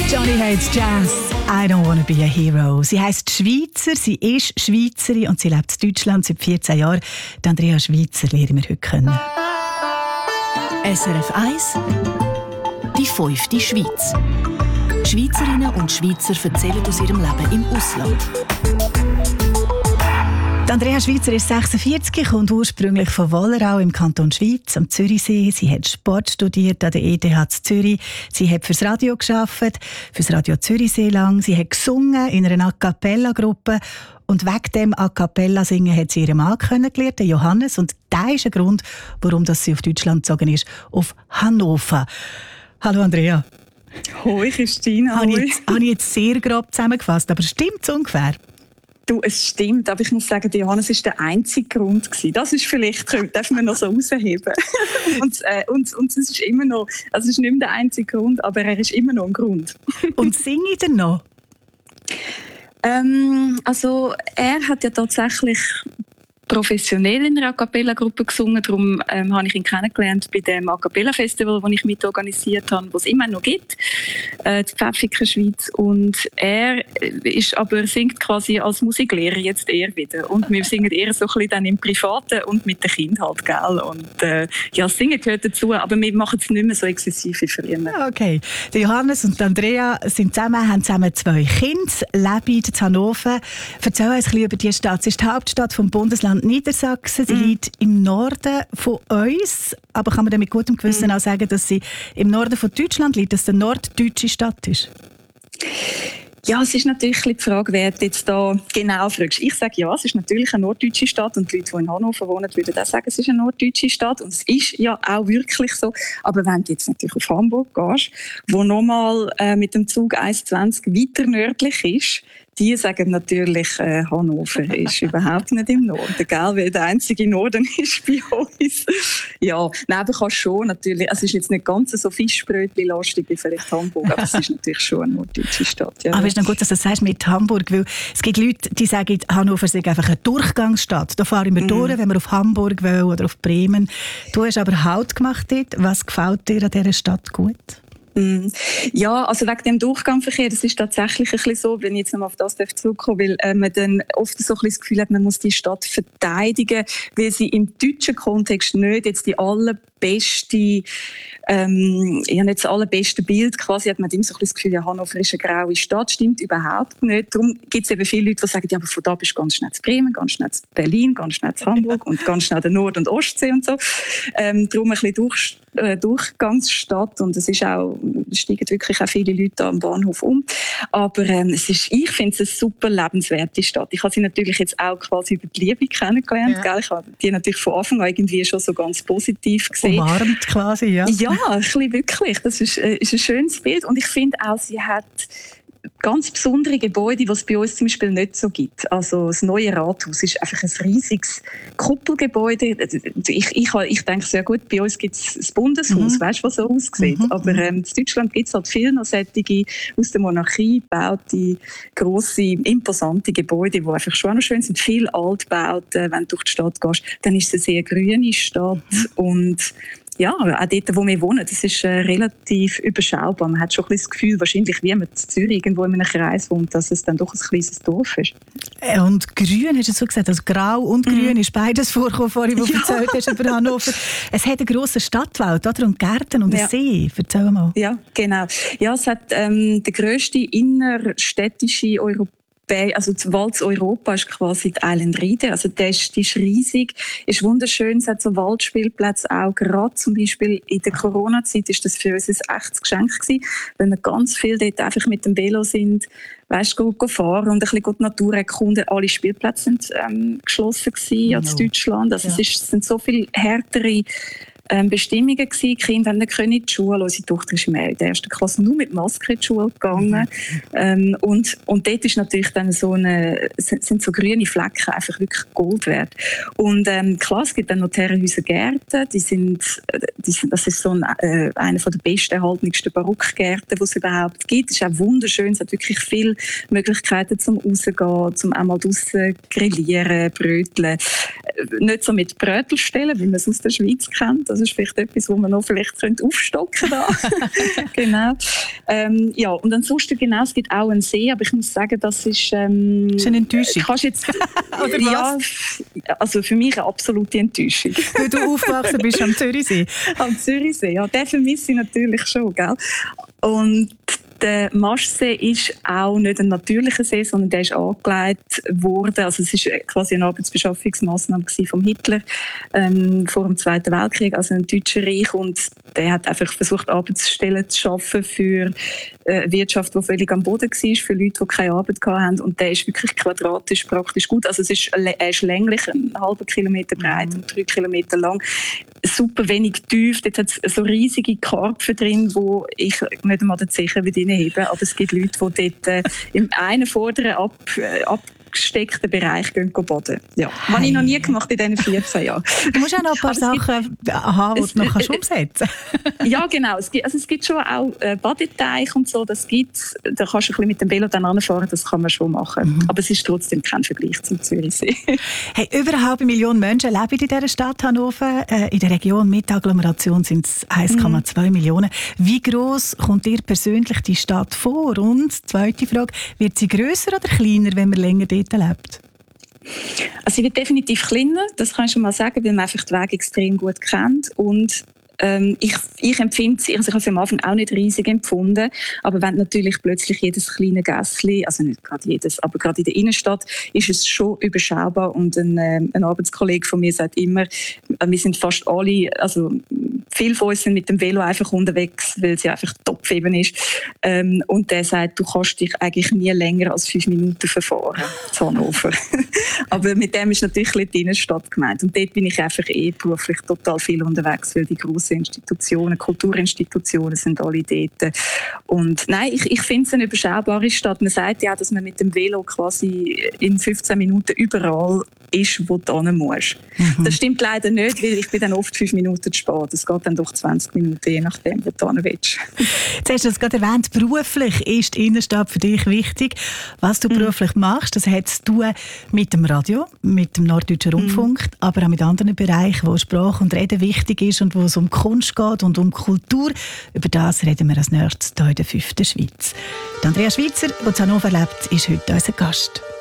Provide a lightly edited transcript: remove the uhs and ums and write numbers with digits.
Johnny hates Jazz. I don't wanna be a hero. Sie heisst Schweizer, sie ist Schweizerin und sie lebt in Deutschland seit 14 Jahren. Die Andrea Schweizer lernen wir heute kennen. SRF 1 Die 5. Schweiz. Schweizerinnen und Schweizer erzählen aus ihrem Leben im Ausland. Die Andrea Schweizer ist 46, kommt ursprünglich von Wollerau im Kanton Schweiz am Zürichsee. Sie hat Sport studiert an der ETH Zürich. Sie hat fürs Radio gearbeitet, fürs Radio Zürichsee lang. Sie hat gesungen in einer A-Cappella-Gruppe. Und wegen dem A-Cappella-Singen hat sie ihren Mann kennengelernt, den Johannes. Und das ist ein Grund, warum sie auf Deutschland gezogen ist, auf Hannover. Hallo Andrea. Hoi Christine. Habe ich jetzt sehr grob zusammengefasst, aber stimmt es ungefähr? Du, es stimmt, aber ich muss sagen, der Johannes war der einzige Grund gewesen. Das ist vielleicht, darf man noch so rausheben. und es ist immer noch, also es ist nicht mehr der einzige Grund, aber er ist immer noch ein Grund. Und singe ich denn noch? Also er hat ja tatsächlich professionell in einer A-Cappella-Gruppe gesungen. Darum habe ich ihn kennengelernt bei dem A-Cappella-Festival, das ich mitorganisiert habe, das es immer noch gibt, die Pfäffiker Schweiz. Und er singt quasi als Musiklehrer jetzt eher wieder. Und wir singen eher so ein bisschen dann im Privaten und mit den Kindern halt, gell? Und ja, das Singen gehört dazu, aber wir machen es nicht mehr so exzessiv wie früher. Okay. Der Johannes und Andrea sind haben zusammen 2 Kinder, leben in Hannover. Erzähl uns ein bisschen über diese Stadt. Es ist die Hauptstadt vom Bundesland Niedersachsen. Sie liegt im Norden von uns, aber kann man dann mit gutem Gewissen auch sagen, dass sie im Norden von Deutschland liegt, dass es eine norddeutsche Stadt ist? Ja, es ist natürlich die Frage, wer jetzt da genau fragst. Ich sage ja, es ist natürlich eine norddeutsche Stadt und die Leute, die in Hannover wohnen, würden auch sagen, es ist eine norddeutsche Stadt und es ist ja auch wirklich so. Aber wenn du jetzt natürlich auf Hamburg gehst, wo nochmal mit dem Zug 1,20 weiter nördlich ist, die sagen natürlich, Hannover ist überhaupt nicht im Norden, gell? Weil der einzige Norden ist bei uns. Ja, neben kannst schon natürlich, es ist jetzt nicht ganz so Fischbrötchen-lastig wie vielleicht Hamburg, aber es ist natürlich schon eine norddeutsche Stadt. Ja. Aber es ist noch gut, dass du das sagst mit Hamburg, weil es gibt Leute, die sagen, Hannover sei einfach eine Durchgangsstadt. Da fahren wir durch, wenn wir auf Hamburg wollen oder auf Bremen. Du hast aber Halt gemacht dort. Was gefällt dir an dieser Stadt gut? Ja, also wegen dem Durchgangsverkehr, das ist tatsächlich ein bisschen so, wenn ich jetzt noch auf das zurückkommen darf, weil man dann oft so ein bisschen das Gefühl hat, man muss die Stadt verteidigen, weil sie im deutschen Kontext nicht jetzt die allerbeste, nicht das allerbeste Bild quasi, hat man immer so ein bisschen das Gefühl, ja, Hannover ist eine graue Stadt, stimmt überhaupt nicht. Darum gibt es eben viele Leute, die sagen, ja, aber von da bist du ganz schnell zu Bremen, ganz schnell zu Berlin, ganz schnell zu Hamburg und ganz schnell der Nord- und Ostsee und so. Darum ein bisschen Durchgangsstadt und es steigen wirklich auch viele Leute am Bahnhof um. Aber ich finde es eine super lebenswerte Stadt. Ich habe sie natürlich jetzt auch quasi über die Liebe kennengelernt. Ja. Gell? Ich habe die natürlich von Anfang an irgendwie schon so ganz positiv gesehen. Umarmt quasi, ja. Ja, ein bisschen wirklich. Das ist ein schönes Bild. Und ich finde auch, sie hat ganz besondere Gebäude, die es bei uns zum Beispiel nicht so gibt. Also das neue Rathaus ist einfach ein riesiges Kuppelgebäude. Ich denke sehr gut, bei uns gibt es das Bundeshaus, weißt du, was so aussieht. Aber in Deutschland gibt es halt viele noch solche aus der Monarchie gebaute, grosse, imposante Gebäude, die einfach schon noch schön sind. Viele Altbauten, wenn du durch die Stadt gehst, dann ist es eine sehr grüne Stadt und ja, auch dort, wo wir wohnen, das ist relativ überschaubar. Man hat schon ein bisschen das Gefühl, wahrscheinlich wie man in Zürich irgendwo in einem Kreis wohnt, dass es dann doch ein kleines Dorf ist. Und grün, hast du so gesagt, also grau und grün ist beides vorgekommen, vorhin, wo du erzählt hast über Hannover. Es hat einen grossen Stadtwald, oder? Und Gärten und einen See. Erzähl mal. Ja, genau. Ja, es hat den grössten innerstädtischen also der Wald Europa ist quasi die Island Riede. Also die ist riesig, ist wunderschön. Es hat so Waldspielplätze auch. Gerade zum Beispiel in der Corona-Zeit ist das für uns ein echtes Geschenk gewesen, weil wir ganz viel dort einfach mit dem Velo sind, weißt, fahren und ein bisschen die Natur erkunden. Alle Spielplätze sind geschlossen gewesen als Deutschland. Also es sind so viel härtere Bestimmungen gewesen. Die Kinder haben nicht in die Schule. Unsere Tochter ist in der 1. Klasse nur mit Maske in die Schule gegangen. Und dort ist natürlich dann sind so grüne Flecken einfach wirklich Gold wert. Und klar, es gibt dann noch die Herrenhäuser Gärten. Das ist so einer der besten erhaltensten Barockgärten, die es überhaupt gibt. Es ist auch wunderschön. Es hat wirklich viele Möglichkeiten zum Rausgehen, zum einmal draussen grillieren, bröteln. Nicht so mit Brötelstellen, wie man es aus der Schweiz kennt. Das ist vielleicht etwas, wo man noch vielleicht aufstocken könnte. Genau. Ja, und ansonsten, genau, es gibt auch einen See, aber ich muss sagen, das ist... ist eine Enttäuschung. Kannst jetzt, oder was? Ja, also für mich eine absolute Enttäuschung. Weil du aufgewachsen bist am Zürichsee. Am Zürichsee, ja, den vermisse ich natürlich schon, gell? Und der Maschsee ist auch nicht ein natürlicher See, sondern der ist angelegt worden. Also es ist quasi eine Arbeitsbeschaffungsmaßnahme von Hitler vor dem Zweiten Weltkrieg, also im Deutschen Reich. Und der hat einfach versucht, Arbeitsstellen zu schaffen für Wirtschaft, die völlig am Boden war, für Leute, die keine Arbeit hatten. Und der ist wirklich quadratisch praktisch gut. Also er ist länglich, 1,5 Kilometer breit und 3 Kilometer lang. Super wenig tief. Dort hat es so riesige Karpfen drin, wo ich nicht einmal den Zechen reinheben. Aber es gibt Leute, die dort im einen vorderen abgesteckten Bereich gehen baden. Ja. Das habe ich noch nie gemacht in diesen 14 Jahren. Du musst auch noch ein paar Sachen haben, die du noch umsetzen kannst. Ja, genau. Es gibt schon auch Badeteiche und so. Das gibt's. Da kannst du ein bisschen mit dem Velo dann anfahren. Das kann man schon machen. Aber es ist trotzdem kein Vergleich zum Zürichsee. Hey, über 500.000 Menschen leben in dieser Stadt Hannover. In der Region mit Agglomeration sind es 1,2 Millionen. Wie gross kommt dir persönlich die Stadt vor? Und zweite Frage, wird sie grösser oder kleiner, wenn man länger dort lebt? Also sie wird definitiv kleiner, das kann ich schon mal sagen, weil man einfach den Weg extrem gut kennt. Und ich empfinde sie, also ich habe sie am Anfang auch nicht riesig empfunden, aber wenn natürlich plötzlich jedes kleine Gässchen, also nicht gerade jedes, aber gerade in der Innenstadt, ist es schon überschaubar. Und ein Arbeitskollege von mir sagt immer, wir sind fast alle, also viele von uns sind mit dem Velo einfach unterwegs, weil sie einfach top eben ist. Und der sagt, du kannst dich eigentlich nie länger als 5 Minuten verfahren zu Hannover. Aber mit dem ist natürlich die Innenstadt gemeint. Und dort bin ich einfach beruflich total viel unterwegs, weil die grossen Institutionen, Kulturinstitutionen sind alle dort. Und nein, ich finde es eine überschaubare Stadt. Man sagt ja, dass man mit dem Velo quasi in 15 Minuten überall ist, wo du hin musst. Das stimmt leider nicht, weil ich bin dann oft 5 Minuten zu spät. Es geht dann doch 20 Minuten, je nachdem, wo du hin willst. Jetzt hast du es gerade erwähnt, beruflich ist die Innenstadt für dich wichtig. Was du beruflich machst, das hat zu tun mit dem Radio, mit dem Norddeutschen Rundfunk, aber auch mit anderen Bereichen, wo Sprache und Reden wichtig ist und wo es um Kunst geht und um Kultur. Über das reden wir als nächstes hier in der 5. Schweiz. Die Andrea Schweitzer, die in Hannover lebt, ist heute unser Gast.